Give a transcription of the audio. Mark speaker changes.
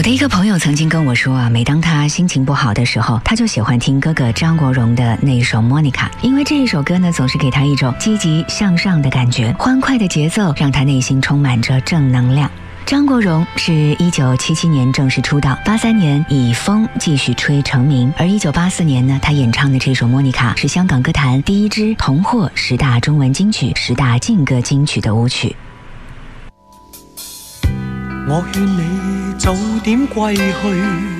Speaker 1: 的一个朋友曾经跟我说啊，每当他心情不好的时候，他就喜欢听哥哥张国荣的那一首《莫妮卡》，因为这一首歌呢，总是给他一种积极向上的感觉，欢快的节奏让他内心充满着正能量。张国荣是1977年正式出道，83年以《风继续吹》成名，而1984年呢，他演唱的这首《莫妮卡》是香港歌坛第一支同获10大中文金曲、10大劲歌金曲的舞曲。
Speaker 2: 我劝你早點歸去，